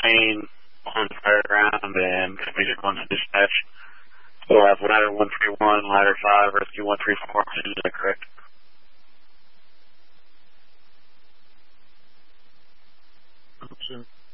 main on fire ground and major going to dispatch. We'll have ladder 131, ladder 5, rescue 134. Is that correct? Oops.